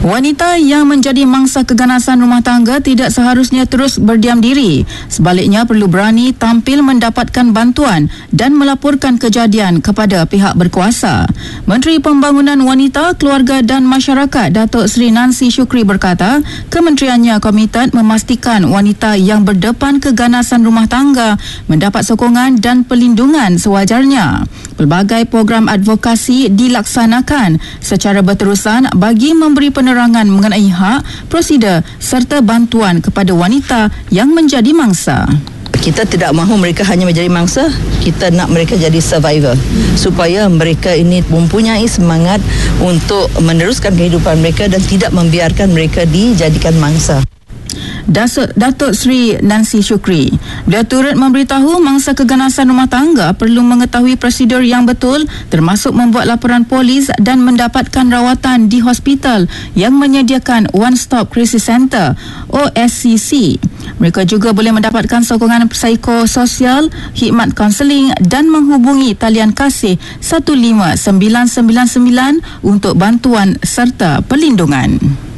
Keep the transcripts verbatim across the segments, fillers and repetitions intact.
Wanita yang menjadi mangsa keganasan rumah tangga tidak seharusnya terus berdiam diri. Sebaliknya perlu berani tampil mendapatkan bantuan dan melaporkan kejadian kepada pihak berkuasa. Menteri Pembangunan Wanita, Keluarga dan Masyarakat Datuk Seri Nancy Shukri berkata, kementeriannya komited memastikan wanita yang berdepan keganasan rumah tangga mendapat sokongan dan perlindungan sewajarnya. Pelbagai program advokasi dilaksanakan secara berterusan bagi memberi penerangan mengenai hak, prosedur serta bantuan kepada wanita yang menjadi mangsa. Kita tidak mahu mereka hanya menjadi mangsa, kita nak mereka jadi survivor supaya mereka ini mempunyai semangat untuk meneruskan kehidupan mereka dan tidak membiarkan mereka dijadikan mangsa. Datuk Seri Nancy Shukri, beliau turut memberitahu mangsa keganasan rumah tangga perlu mengetahui prosedur yang betul termasuk membuat laporan polis dan mendapatkan rawatan di hospital yang menyediakan One Stop Crisis Center O S C C. Mereka juga boleh mendapatkan sokongan psikososial, khidmat kaunseling dan menghubungi talian kasih satu lima sembilan sembilan sembilan untuk bantuan serta perlindungan.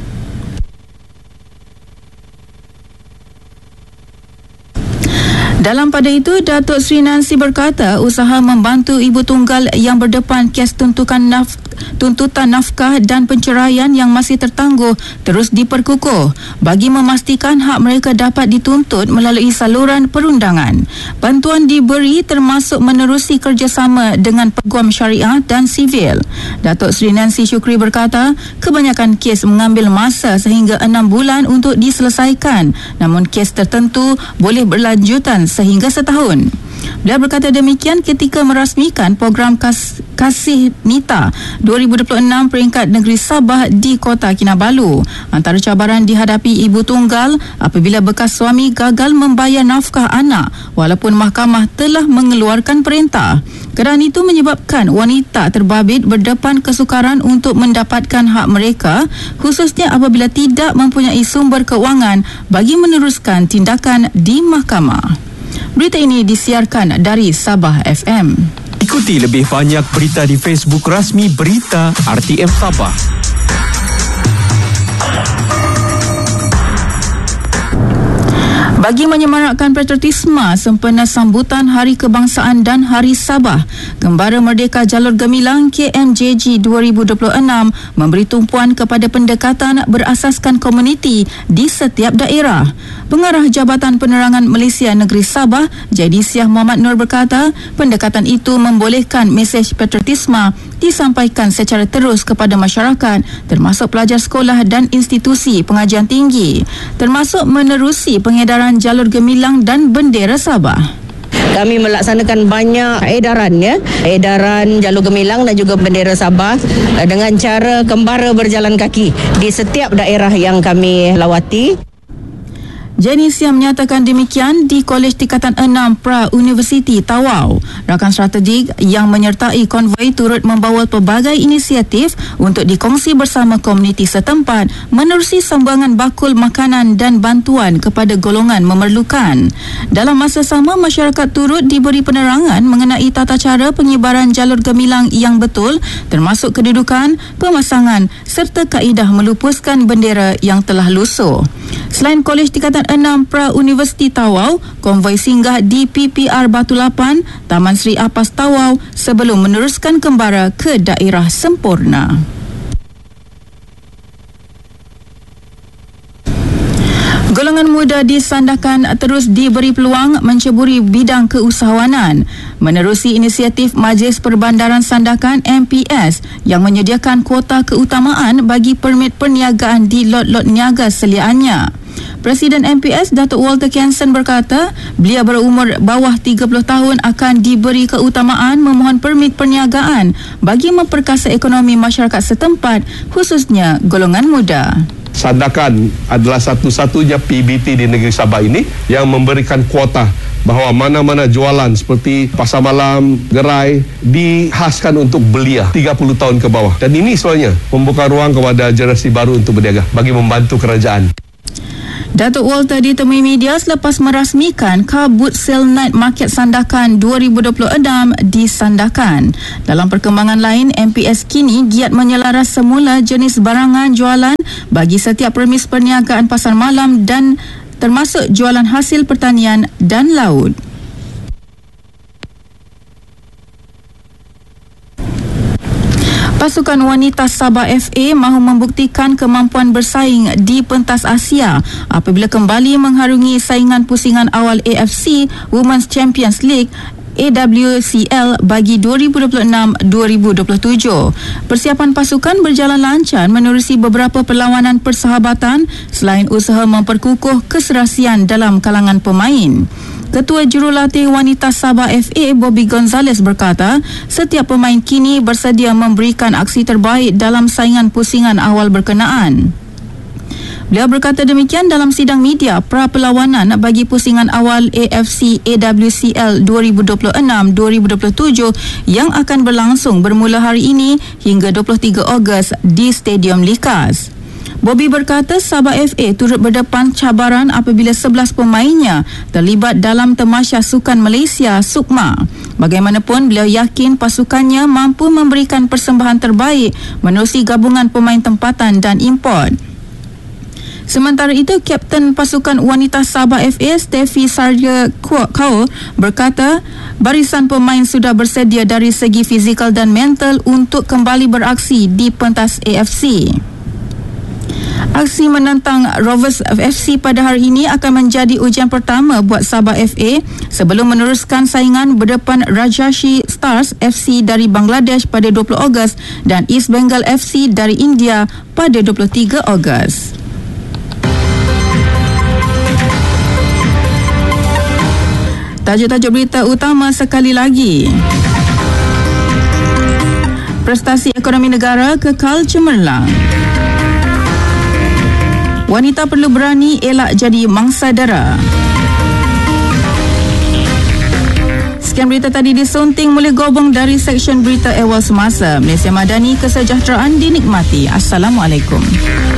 Dalam pada itu, Datuk Seri Nancy berkata usaha membantu ibu tunggal yang berdepan kes tuntutan, naf- tuntutan nafkah dan penceraian yang masih tertangguh terus diperkukuh bagi memastikan hak mereka dapat dituntut melalui saluran perundangan. Bantuan diberi termasuk menerusi kerjasama dengan peguam syariah dan sivil. Datuk Seri Nancy Shukri berkata kebanyakan kes mengambil masa sehingga enam bulan untuk diselesaikan, namun kes tertentu boleh berlanjutan sehingga setahun. Beliau berkata demikian ketika merasmikan program Kas- Kasih Nita dua ribu dua puluh enam peringkat negeri Sabah di Kota Kinabalu. Antara cabaran dihadapi ibu tunggal apabila bekas suami gagal membayar nafkah anak walaupun mahkamah telah mengeluarkan perintah. Kerana itu menyebabkan wanita terbabit berdepan kesukaran untuk mendapatkan hak mereka, khususnya apabila tidak mempunyai sumber keuangan bagi meneruskan tindakan di mahkamah. Berita ini disiarkan dari Sabah F M. Ikuti lebih banyak berita di Facebook rasmi Berita R T M Sabah. Bagi menyemarakkan patriotisme sempena sambutan Hari Kebangsaan dan Hari Sabah, Gembara Merdeka Jalur Gemilang K M J G dua ribu dua puluh enam memberi tumpuan kepada pendekatan berasaskan komuniti di setiap daerah. Pengarah Jabatan Penerangan Malaysia Negeri Sabah, Jaidisiah Muhammad Nur berkata, pendekatan itu membolehkan mesej patriotisme disampaikan secara terus kepada masyarakat termasuk pelajar sekolah dan institusi pengajian tinggi, termasuk menerusi pengedaran jalur gemilang dan bendera Sabah. Kami melaksanakan banyak edaran ya, edaran jalur gemilang dan juga bendera Sabah dengan cara kembara berjalan kaki di setiap daerah yang kami lawati. Jaidisiah menyatakan demikian di Kolej Tingkatan enam Pra Universiti Tawau. Rakan strategik yang menyertai konvoi turut membawa pelbagai inisiatif untuk dikongsi bersama komuniti setempat menerusi sumbangan bakul makanan dan bantuan kepada golongan memerlukan. Dalam masa sama, masyarakat turut diberi penerangan mengenai tata cara penyebaran jalur gemilang yang betul termasuk kedudukan, pemasangan serta kaedah melupuskan bendera yang telah lusuh. Selain Kolej Tingkatan enam Pra Universiti Tawau, konvoi singgah di P P R Batu Lapan, Taman Sri Apas Tawau sebelum meneruskan kembara ke daerah sempurna. Golongan muda disandarkan terus diberi peluang menceburi bidang keusahawanan menerusi inisiatif Majlis Perbandaran Sandakan M P S yang menyediakan kuota keutamaan bagi permit perniagaan di lot-lot niaga seliaannya. Presiden M P S Datuk Walter Kenson berkata beliau berumur bawah tiga puluh tahun akan diberi keutamaan memohon permit perniagaan bagi memperkasa ekonomi masyarakat setempat, khususnya golongan muda. Sandakan adalah satu-satunya P B T di negeri Sabah ini yang memberikan kuota bahawa mana-mana jualan seperti pasar malam, gerai dihaskan untuk belia tiga puluh tahun ke bawah. Dan ini sebenarnya membuka ruang kepada generasi baru untuk berniaga bagi membantu kerajaan. Datuk Walter ditemui media selepas merasmikan Kabut Sale Night Market Sandakan dua ribu dua puluh enam di Sandakan. Dalam perkembangan lain, M P S kini giat menyelaras semula jenis barangan jualan bagi setiap premis perniagaan pasar malam dan termasuk jualan hasil pertanian dan laut. Pasukan wanita Sabah F A mahu membuktikan kemampuan bersaing di pentas Asia apabila kembali mengharungi saingan pusingan awal A F C Women's Champions League A W C L bagi dua ribu dua puluh enam dua ribu dua puluh tujuh. Persiapan pasukan berjalan lancar menerusi beberapa perlawanan persahabatan selain usaha memperkukuh keserasian dalam kalangan pemain. Ketua Jurulatih Wanita Sabah F A Bobby Gonzalez berkata, setiap pemain kini bersedia memberikan aksi terbaik dalam saingan pusingan awal berkenaan. Beliau berkata demikian dalam sidang media pra perlawanan bagi pusingan awal A F C A W C L dua ribu dua puluh enam dua ribu dua puluh tujuh yang akan berlangsung bermula hari ini hingga dua puluh tiga Ogos di Stadium Likas. Bobby berkata Sabah F A turut berdepan cabaran apabila sebelas pemainnya terlibat dalam Tamasya Sukan Malaysia Sukma. Bagaimanapun, beliau yakin pasukannya mampu memberikan persembahan terbaik menerusi gabungan pemain tempatan dan import. Sementara itu, Kapten Pasukan Wanita Sabah F A Steffi Sarja Kau berkata barisan pemain sudah bersedia dari segi fizikal dan mental untuk kembali beraksi di pentas A F C. Aksi menentang Rovers F C pada hari ini akan menjadi ujian pertama buat Sabah F A sebelum meneruskan saingan berdepan Rajashree Stars F C dari Bangladesh pada dua puluh Ogos dan East Bengal F C dari India pada dua puluh tiga Ogos. Tajuk-tajuk berita utama sekali lagi. Prestasi ekonomi negara kekal cemerlang. Wanita perlu berani elak jadi mangsa dara. Sekian berita tadi disunting oleh Gobong dari Seksyen Berita Awal Semasa. Malaysia Madani, kesejahteraan dinikmati. Assalamualaikum.